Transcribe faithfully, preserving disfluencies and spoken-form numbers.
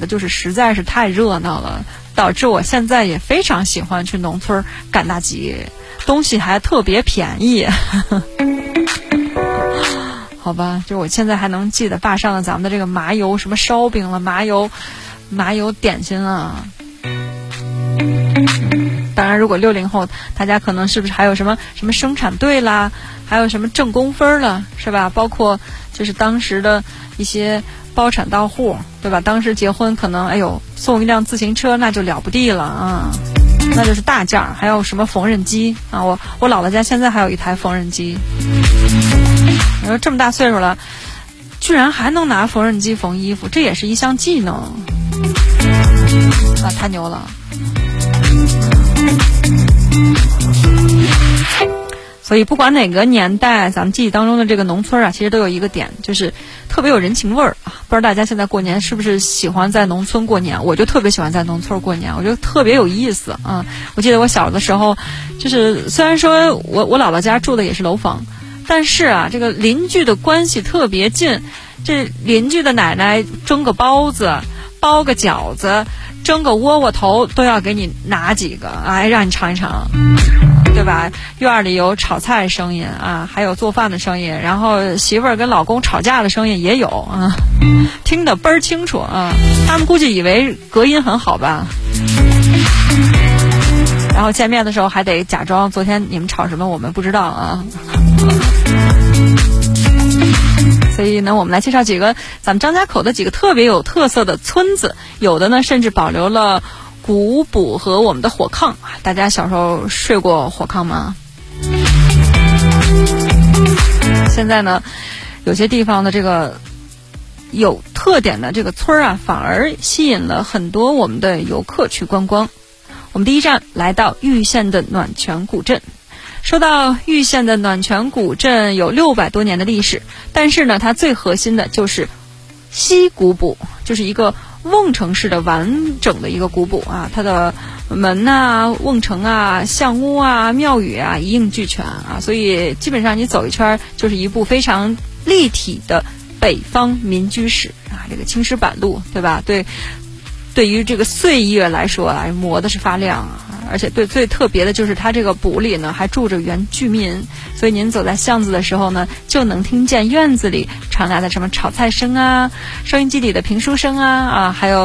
的就是实在是太热闹了，导致我现在也非常喜欢去农村赶大集，东西还特别便宜。好吧，就我现在还能记得坝上的咱们的这个麻油什么烧饼了，麻油麻油点心啊。当然如果六零后大家可能是不是还有什么什么生产队啦，还有什么挣工分了，是吧？包括就是当时的一些包产到户，对吧？当时结婚可能哎呦送一辆自行车那就了不地了啊，那就是大件。还有什么缝纫机啊，我我姥姥家现在还有一台缝纫机。你说这么大岁数了居然还能拿缝纫机缝衣服，这也是一项技能啊，太牛了。所以不管哪个年代，咱们记忆当中的这个农村啊，其实都有一个点，就是特别有人情味儿啊。不知道大家现在过年是不是喜欢在农村过年？我就特别喜欢在农村过年，我觉得特别有意思啊。我记得我小的时候，就是虽然说我我姥姥家住的也是楼房，但是啊，这个邻居的关系特别近，这邻居的奶奶蒸个包子，包个饺子，蒸个窝窝头都要给你拿几个，哎，让你尝一尝，对吧？院里有炒菜声音啊，还有做饭的声音，然后媳妇儿跟老公吵架的声音也有啊，听得倍儿清楚啊。他们估计以为隔音很好吧。然后见面的时候还得假装昨天你们吵什么我们不知道啊。所以呢，我们来介绍几个咱们张家口的几个特别有特色的村子，有的呢甚至保留了古堡和我们的火炕。大家小时候睡过火炕吗？现在呢，有些地方的这个有特点的这个村啊，反而吸引了很多我们的游客去观光。我们第一站来到玉县的暖泉古镇。说到玉县的暖泉古镇有六百多年的历史，但是呢，它最核心的就是西古堡，就是一个瓮城式的完整的一个古堡啊，它的门啊、瓮城啊、巷屋啊、庙宇啊一应俱全啊，所以基本上你走一圈就是一部非常立体的北方民居史啊，这个青石板路，对吧？对，对于这个岁月来说啊，磨的是发亮啊。而且对最特别的就是它这个堡里呢还住着原居民，所以您走在巷子的时候呢，就能听见院子里传来的什么炒菜声啊、收音机里的评书声啊啊，还有